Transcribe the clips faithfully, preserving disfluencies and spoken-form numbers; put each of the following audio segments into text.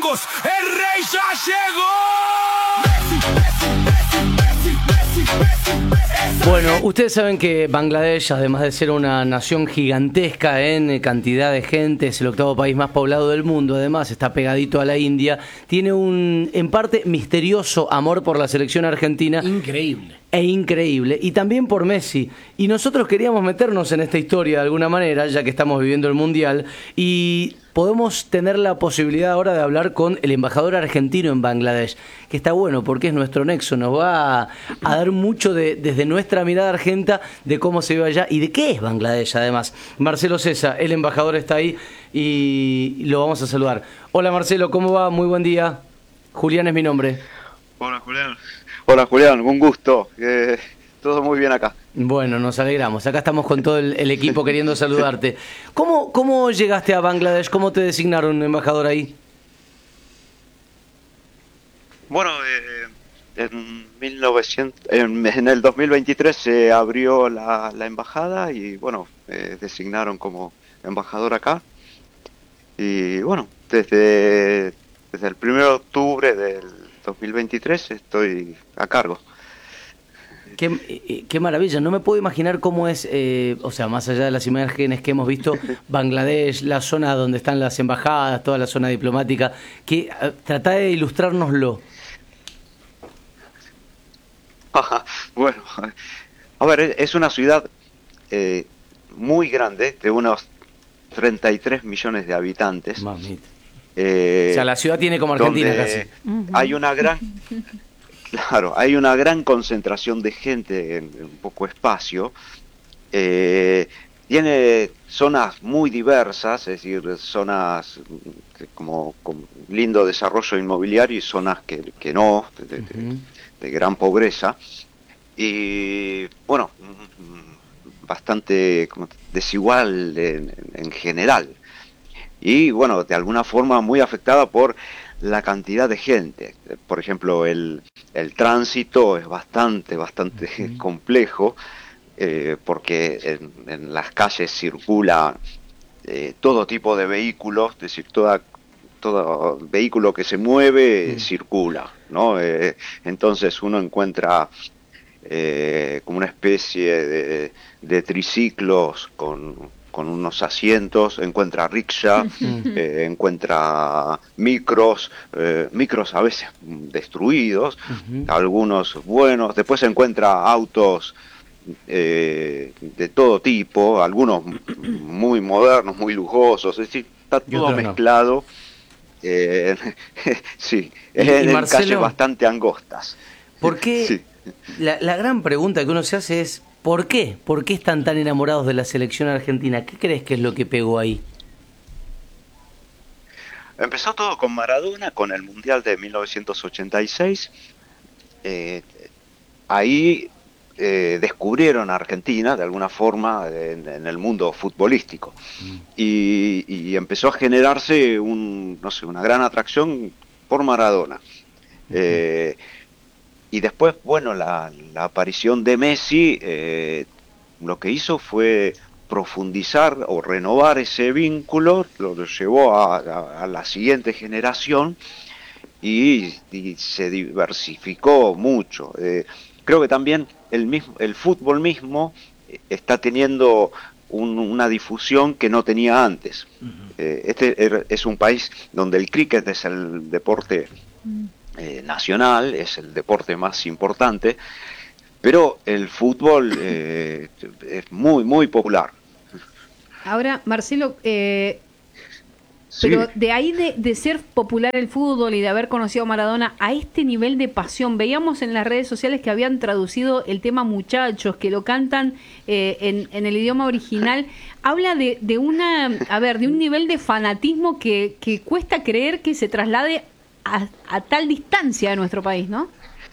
chicos, el rey ya llegó. Messi, Messi, Messi, Messi, Messi, Messi. Bueno, ustedes saben que Bangladesh, además de ser una nación gigantesca en cantidad de gente, es el octavo país más poblado del mundo, además está pegadito a la India, tiene un, en parte, misterioso amor por la selección argentina. Increíble. E increíble, y también por Messi. Y nosotros queríamos meternos en esta historia de alguna manera, ya que estamos viviendo el Mundial, y podemos tener la posibilidad ahora de hablar con el embajador argentino en Bangladesh, que está bueno porque es nuestro nexo, nos va a, a dar mucho de, desde nuestra mirada argenta de cómo se vive allá y de qué es Bangladesh además. Marcelo Cesa, el embajador, está ahí y lo vamos a saludar. Hola Marcelo, ¿cómo va? Muy buen día. Julián es mi nombre. Hola Julián. Hola Julián, un gusto. Eh, todo muy bien acá. Bueno, nos alegramos. Acá estamos con todo el, el equipo queriendo saludarte. ¿Cómo, ¿Cómo llegaste a Bangladesh? ¿Cómo te designaron embajador ahí? Bueno, eh, en, mil novecientos, en, en el dos mil veintitrés se abrió la, la embajada y bueno, eh, designaron como embajador acá. Y bueno, desde, desde el primero de octubre del dos mil veintitrés estoy a cargo. Qué, qué maravilla, no me puedo imaginar cómo es, eh, o sea, más allá de las imágenes que hemos visto, Bangladesh, la zona donde están las embajadas, toda la zona diplomática, que eh, trata de ilustrárnoslo. Bueno, a ver, es una ciudad eh, muy grande, de unos treinta y tres millones de habitantes. Mamita. Eh, O sea, la ciudad tiene como Argentina casi. Hay una gran, claro, hay una gran concentración de gente en, en poco espacio. Eh, tiene zonas muy diversas, es decir, zonas como con lindo desarrollo inmobiliario y zonas que, que no, de, de, Uh-huh. de gran pobreza. Y bueno, bastante como desigual en, en general. Y bueno, de alguna forma muy afectada por la cantidad de gente. Por ejemplo, el, el tránsito es bastante, bastante uh-huh. complejo, eh, porque en, en las calles circula eh, todo tipo de vehículos, es decir, toda, todo vehículo que se mueve uh-huh. circula, ¿no? Eh, entonces uno encuentra eh, como una especie de, de triciclos con... con unos asientos, encuentra rickshaw, eh, encuentra micros, eh, micros a veces destruidos, uh-huh. algunos buenos, después encuentra autos eh, de todo tipo, algunos muy modernos, muy lujosos, es decir, está todo mezclado, no. eh, sí, y, en, y en calles bastante angostas. ¿Por qué? Sí. La, la gran pregunta que uno se hace es, ¿por qué? ¿Por qué están tan enamorados de la selección argentina? ¿Qué crees que es lo que pegó ahí? Empezó todo con Maradona, con el Mundial de mil novecientos ochenta y seis. Eh, ahí eh, descubrieron a Argentina, de alguna forma, en, en el mundo futbolístico. Mm. Y, y empezó a generarse un, no sé, una gran atracción por Maradona. Mm. Eh, Y después, bueno, la, la aparición de Messi eh, lo que hizo fue profundizar o renovar ese vínculo, lo, lo llevó a, a, a la siguiente generación y, y se diversificó mucho. Eh, creo que también el, mismo, el fútbol mismo está teniendo un, una difusión que no tenía antes. Uh-huh. Eh, este es un país donde el cricket es el deporte... Uh-huh. Eh, nacional, es el deporte más importante, pero el fútbol eh, es muy, muy popular. Ahora, Marcelo, eh, sí. pero de ahí de, de ser popular el fútbol y de haber conocido a Maradona a este nivel de pasión, veíamos en las redes sociales que habían traducido el tema Muchachos, que lo cantan eh, en, en el idioma original, habla de, de una, a ver, de un nivel de fanatismo que, que cuesta creer que se traslade A, a tal distancia de nuestro país, ¿no?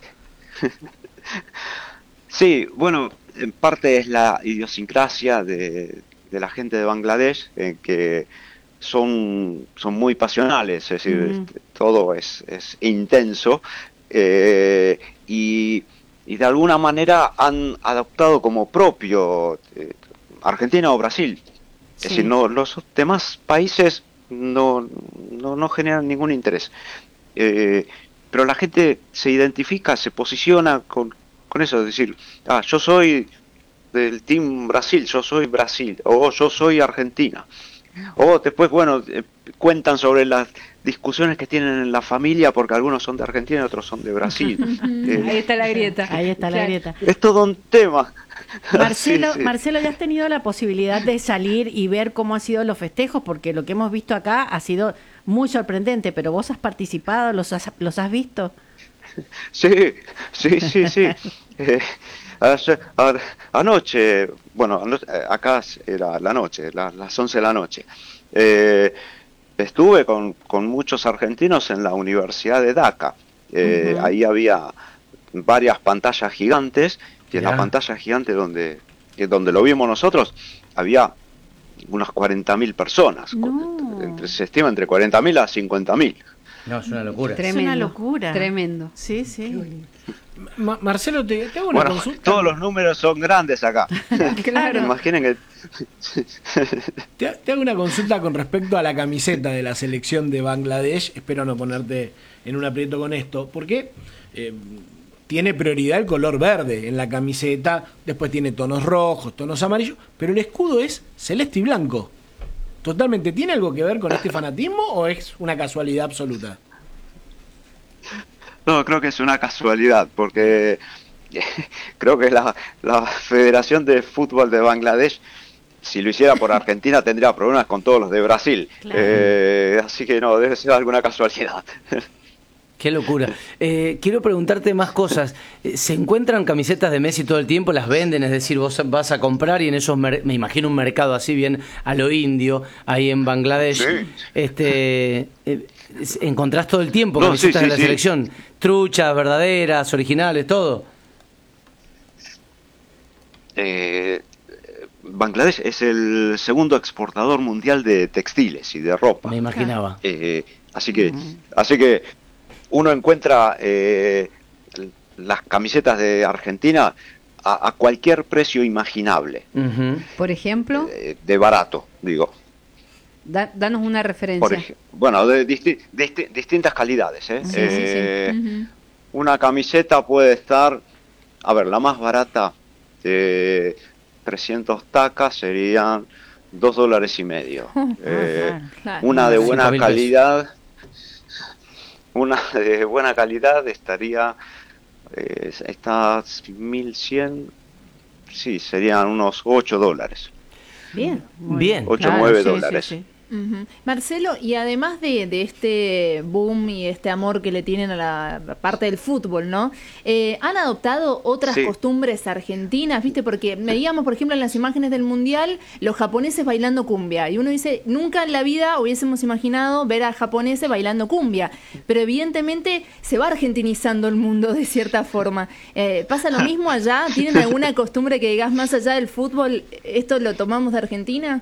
Sí, bueno, en parte es la idiosincrasia de, de la gente de Bangladesh, en que son, son muy pasionales, es decir, mm. todo es, es intenso, eh, y, y de alguna manera han adoptado como propio eh, Argentina o Brasil. Sí. Es decir, no, los demás países no, no, no generan ningún interés. Eh, pero la gente se identifica, se posiciona con, con eso, es decir, ah, yo soy del Team Brasil, yo soy Brasil, o yo soy Argentina. O después, bueno, eh, cuentan sobre las discusiones que tienen en la familia, porque algunos son de Argentina y otros son de Brasil. Eh, Ahí está la grieta. Ahí está la Claro. grieta. es todo un tema. Marcelo, Sí, sí. Marcelo, ¿ya has tenido la posibilidad de salir y ver cómo han sido los festejos? Porque lo que hemos visto acá ha sido muy sorprendente, pero vos has participado, los has, los has visto. Sí, sí, sí, sí. Eh, ayer- a- anoche, bueno, ano- eh, acá era la noche, la- las once de la noche. Eh, estuve con, con muchos argentinos en la Universidad de Dhaka. Eh, Ujú. Ahí había varias pantallas gigantes, y en Ya. la pantalla gigante donde, que donde lo vimos nosotros, había unas cuarenta mil personas. No. Entre- se estima entre cuarenta mil a cincuenta mil. No, es una locura. Tremendo. Es una locura. Tremendo. Sí, sí. Ma- Marcelo, te, te hago una Bueno, consulta. todos los números son grandes acá. Claro. Imaginen que... Te, te hago una consulta con respecto a la camiseta de la selección de Bangladesh. Espero no ponerte en un aprieto con esto, porque eh, tiene prioridad el color verde en la camiseta, después tiene tonos rojos, tonos amarillos, pero el escudo es celeste y blanco. Totalmente, ¿tiene algo que ver con este fanatismo o es una casualidad absoluta? No, creo que es una casualidad, porque creo que la, la Federación de Fútbol de Bangladesh, si lo hiciera por Argentina, tendría problemas con todos los de Brasil. Claro. Eh, así que no, debe ser alguna casualidad. Qué locura. Eh, quiero preguntarte más cosas. Eh, ¿Se encuentran camisetas de Messi todo el tiempo? ¿Las venden? Es decir, vos vas a comprar y en esos, mer- me imagino un mercado así bien a lo indio, ahí en Bangladesh. Sí. Este, eh, ¿encontrás todo el tiempo No, camisetas sí, sí, de la sí. selección? Truchas, verdaderas, originales, todo. Eh, Bangladesh es el segundo exportador mundial de textiles y de ropa. Me imaginaba. Eh, así que, así que uno encuentra eh, las camisetas de Argentina a, a cualquier precio imaginable, Ujú. Por ejemplo, eh, de barato, digo. da- danos una referencia. Por ej- bueno, de disti- disti- distintas calidades. ¿eh? Sí, sí, Eh, sí. Ujú. Una camiseta puede estar, a ver, la más barata de trescientos tacas serían dos dólares y medio. Eh, Ajá, claro. una de Cinco buena mil pesos. calidad, una de buena calidad estaría, eh, está mil cien, sí, serían unos ocho dólares. Bien. muy Bien. ocho, Claro, nueve sí, sí, dólares. sí. Ujú. Marcelo, y además de, de este boom y este amor que le tienen a la parte del fútbol, ¿no? Eh, ¿Han adoptado otras Sí. costumbres argentinas? ¿Viste? Porque veíamos, por ejemplo, en las imágenes del Mundial, los japoneses bailando cumbia. Y uno dice, nunca en la vida hubiésemos imaginado ver a japoneses bailando cumbia. Pero evidentemente se va argentinizando el mundo de cierta forma. Eh, ¿Pasa lo mismo allá? ¿Tienen alguna costumbre que digas más allá del fútbol, esto lo tomamos de Argentina?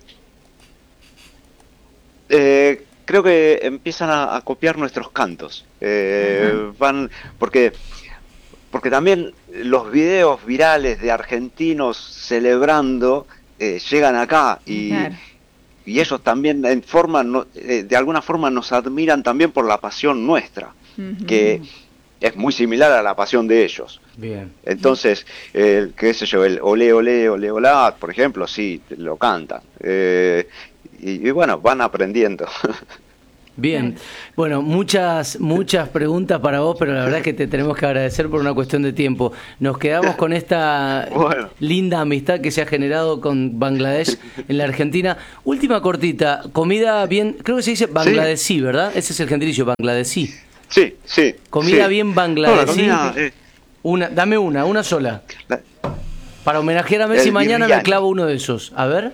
Eh, creo que empiezan a, a copiar nuestros cantos. Eh, van porque porque también los videos virales de argentinos celebrando eh, llegan acá y, Claro. y ellos también en forma no- eh, de alguna forma nos admiran también por la pasión nuestra, Ujú. que es muy similar a la pasión de ellos. Bien. Entonces, el, qué sé yo, el olé, olé, olé, olá, por ejemplo, sí, lo cantan. Eh, y, y bueno, van aprendiendo. Bien, bueno, muchas, muchas preguntas para vos, pero la verdad es que te tenemos que agradecer por una cuestión de tiempo. Nos quedamos con esta Bueno. linda amistad que se ha generado con Bangladesh en la Argentina. Última cortita, comida bien, creo que se dice bangladesí, ¿verdad? Ese es el gentilicio, bangladesí. Sí, sí. Comida sí. bien No, bangladesí. la comida, eh, Una, dame una, una sola. la- Para homenajear a Messi El mañana me biryani. clavo uno de esos. A ver.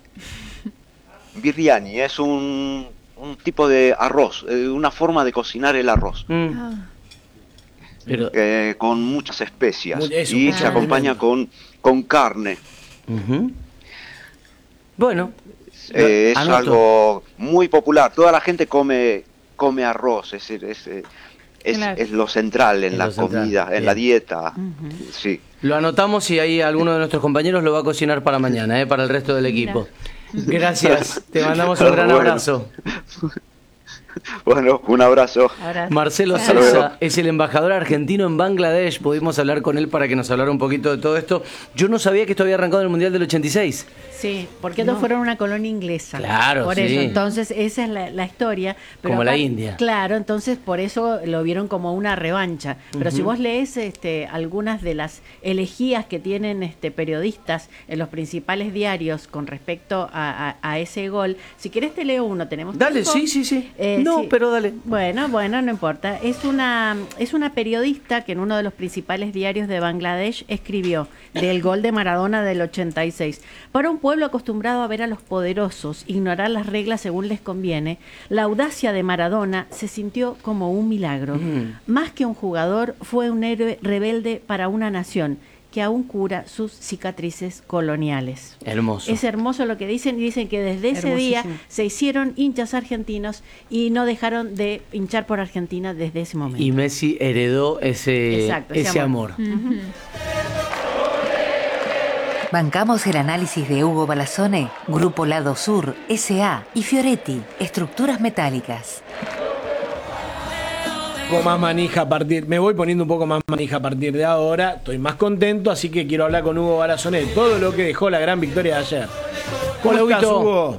biryani es un, un tipo de arroz, eh, una forma de cocinar el arroz. Mm. Ah. Pero, eh, con muchas especias. Muy- eso, y mucho se acompaña con, con carne. ujú. Bueno, Eh, es anoto. algo muy popular. Toda la gente come come arroz. Es, es, es, es, Claro. es lo central en Es la lo central, comida, bien. en la dieta. Sí. Lo anotamos y ahí alguno de nuestros compañeros lo va a cocinar para mañana, ¿eh? Para el resto del equipo. Gracias, te mandamos un gran Bueno. abrazo. Bueno, un abrazo. Ahora, Marcelo Hasta luego. Salsa es el embajador argentino en Bangladesh. Pudimos hablar con él para que nos hablara un poquito de todo esto. Yo no sabía que esto había arrancado en el Mundial del ochenta y seis. sí, porque estos fueron una colonia inglesa. Claro, por sí. eso, entonces esa es la, la historia. Pero Como la acá- India. Claro, entonces por eso lo vieron como una revancha. Pero si vos lees este, algunas de las elegías que tienen este, periodistas en los principales diarios con respecto a, a- a ese gol, si querés te leo uno, ¿tenemos Dale, tiempo? sí, sí, sí. Eh, no, sí. pero dale. Bueno, bueno, no importa. Es una, es una periodista que en uno de los principales diarios de Bangladesh escribió del gol de Maradona del ochenta y seis. Para un pueblo acostumbrado a ver a los poderosos ignorar las reglas según les conviene, la audacia de Maradona se sintió como un milagro. Mm. Más que un jugador, fue un héroe rebelde para una nación que aún cura sus cicatrices coloniales. Hermoso. Es hermoso lo que dicen y dicen que desde ese día Hermosísimo. se hicieron hinchas argentinos y no dejaron de hinchar por Argentina desde ese momento. Y Messi heredó ese, Exacto, ese, ese amor. amor. Bancamos el análisis de Hugo Balazone, Grupo Lado Sur, S A y Fioretti, Estructuras Metálicas. Un poco más manija a partir, me voy poniendo un poco más manija a partir de ahora, estoy más contento, así que quiero hablar con Hugo Balazone de todo lo que dejó la gran victoria de ayer. ¿Cómo Hola, estás, Huguito? Hugo?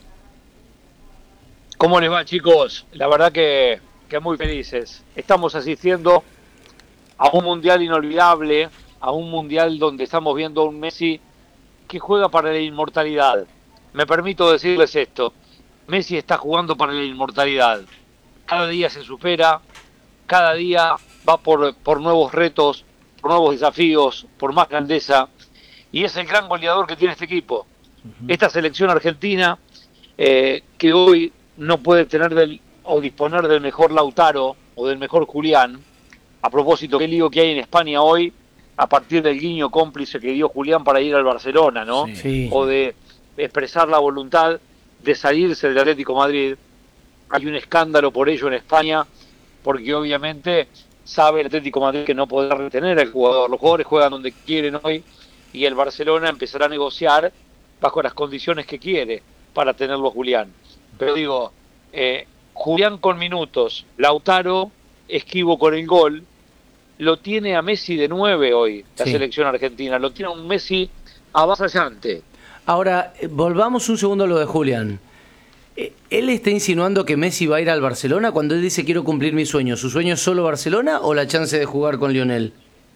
¿Cómo les va, chicos? La verdad que, que muy felices. Estamos asistiendo a un mundial inolvidable, a un mundial donde estamos viendo a un Messi que juega para la inmortalidad. Me permito decirles esto, Messi está jugando para la inmortalidad. Cada día se supera, cada día va por, por nuevos retos, por nuevos desafíos, por más grandeza, y es el gran goleador que tiene este equipo. Esta selección argentina, eh, que hoy no puede tener del, o disponer del mejor Lautaro o del mejor Julián. A propósito, qué lío que hay en España hoy, a partir del guiño cómplice que dio Julián para ir al Barcelona, ¿no? Sí. Sí. O de expresar la voluntad de salirse del Atlético de Madrid. Hay un escándalo por ello en España, porque obviamente sabe el Atlético de Madrid que no podrá retener al jugador. Los jugadores juegan donde quieren hoy y el Barcelona empezará a negociar bajo las condiciones que quiere para tenerlo a Julián. Pero digo, eh, Julián con minutos, Lautaro esquivo con el gol, lo tiene a Messi de nueve hoy, la Sí. selección argentina, lo tiene a un Messi avasallante. Ahora, eh, volvamos un segundo a lo de Julián. Eh, ¿Él está insinuando que Messi va a ir al Barcelona cuando él dice quiero cumplir mi sueño? ¿Su sueño es solo Barcelona o la chance de jugar con Lionel?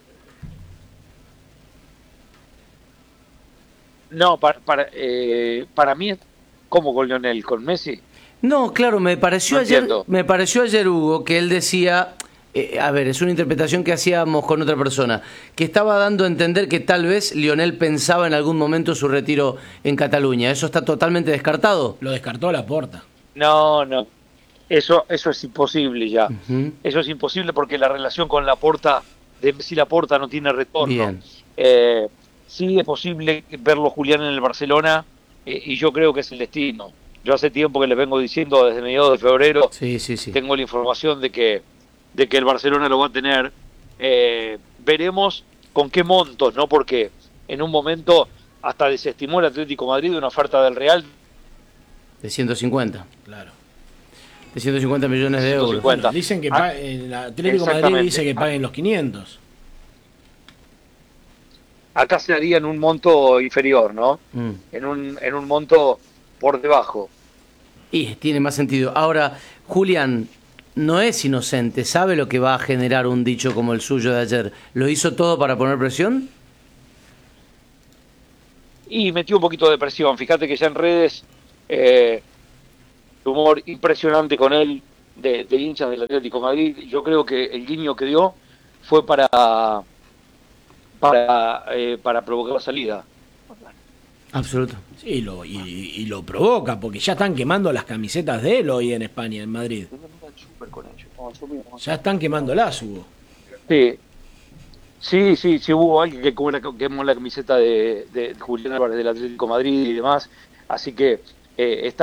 No, para, para, eh, para mí es como con Lionel, con Messi. No, claro, me pareció No ayer, entiendo. me pareció ayer, Hugo, que él decía, eh, a ver, es una interpretación que hacíamos con otra persona, que estaba dando a entender que tal vez Lionel pensaba en algún momento su retiro en Cataluña. ¿Eso está totalmente descartado? Lo descartó Laporta. No, no. Eso, eso es imposible ya. Ujú. Eso es imposible porque la relación con Laporta, de Messi Laporta, no tiene retorno. Bien. Eh, sí es posible verlo Julián en el Barcelona eh, y yo creo que es el destino. Yo hace tiempo que les vengo diciendo, desde mediados de febrero, Sí, sí, sí. tengo la información de que, de que el Barcelona lo va a tener. Eh, veremos con qué montos, ¿no? Porque en un momento hasta desestimó el Atlético de Madrid una oferta del Real. De ciento cincuenta. Claro. De ciento cincuenta millones de euros. ciento cincuenta. Dicen que Ah, pa- el Atlético de Madrid exactamente. dice que paguen los quinientos. Acá se haría en un monto inferior, ¿no? Mm. En un, en un monto por debajo. Y tiene más sentido. Ahora, Julián no es inocente, sabe lo que va a generar un dicho como el suyo de ayer. ¿Lo hizo todo para poner presión? Y metió un poquito de presión. Fíjate que ya en redes, eh, humor impresionante con él, de, de hinchas del Atlético de Madrid. Yo creo que el guiño que dio fue para para, eh, para provocar la salida. Absoluto. Sí, lo, y, y lo provoca, porque ya están quemando las camisetas de él hoy en España, en Madrid. Ya están quemándolas, Hugo. Sí, sí, sí, sí hubo alguien que quemó la, quemó la camiseta de, de Julián Álvarez del Atlético de Madrid y demás. Así que eh, está